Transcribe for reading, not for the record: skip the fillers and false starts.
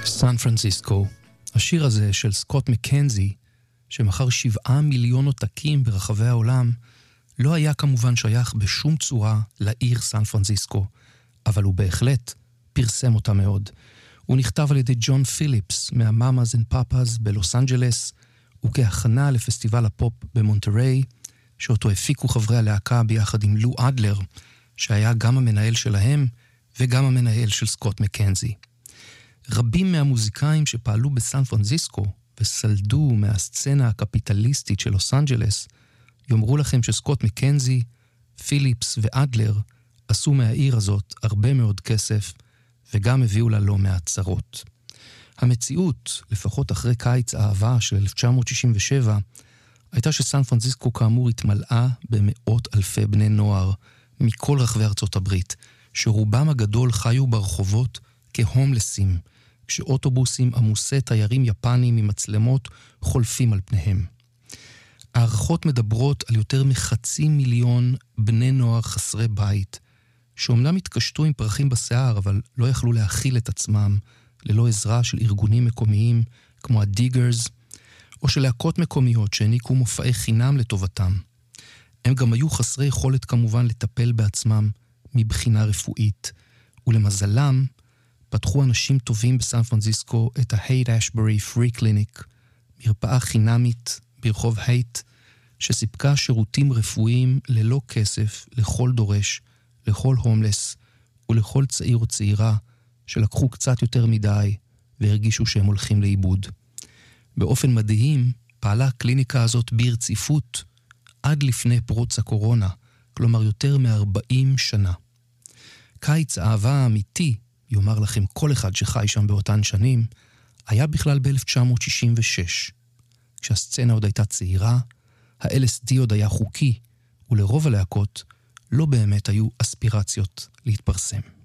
סן פרנסיסקו. השיר הזה של סקוט מקנזי, שמכר 7 מיליון עותקים ברחבי העולם, לא היה כמובן שייך בשום צורה לעיר סן פרנסיסקו, אבל הוא בהחלט פרסם אותה מאוד. הוא נכתב על ידי ג'ון פיליפס מהמאמאז אנד פאפאז בלוס אנג'לס, וכהכנה לפסטיבל הפופ במונטריי, שאותו הפיקו חברי הלהקה ביחד עם לו אדלר, שהיה גם המנהל שלהם וגם המנהל של סקוט מקנזי. רבים מהמוזיקאים שפעלו בסן פרנסיסקו וסלדו מהסצנה הקפיטליסטית של לוס אנג'לס, יאמרו לכם שסקוט מקנזי, פיליפס ואדלר עשו מהעיר הזאת הרבה מאוד כסף, וגם הביאו לה לא מעט צרות. המציאות, לפחות אחרי קיץ האהבה של 1967, הייתה שסן פרנסיסקו כאמור התמלאה במאות אלפי בני נוער מכל רחבי ארצות הברית, שרובם הגדול חיו ברחובות כהומלסים, כשאוטובוסים עמוסי תיירים יפנים עם מצלמות חולפים על פניהם. הערכות מדברות על יותר מ500,000 בני נוער חסרי בית, שאומנם התקשטו עם פרחים בשיער, אבל לא יכלו להכיל את עצמם ללא עזרה של ארגונים מקומיים כמו הדיגרס, או של להקות מקומיות שהעניקו מופעי חינם לטובתם. הם גם היו חסרי יכולת כמובן לטפל בעצמם מבחינה רפואית, ולמזלם פתחו אנשים טובים בסן פרנסיסקו את ההייט אשברי פרי קליניק, מרפאה חינמית ברחוב הייט, שסיפקה שירותים רפואיים ללא כסף לכל דורש, לכל הומלס ולכל צעיר או צעירה שלקחו קצת יותר מדי והרגישו שהם הולכים לאיבוד. באופן מדהים פעלה הקליניקה הזאת ברציפות עד לפני פרוץ הקורונה, כלומר יותר מ40 שנה. קיץ האהבה האמיתי, יאמר לכם כל אחד שחי שם באותן שנים, היה בכלל ב-1966, כשהסצנה עוד הייתה צעירה, ה-LSD עוד היה חוקי, ולרוב הלהקות לא באמת היו אספירציות להתפרסם.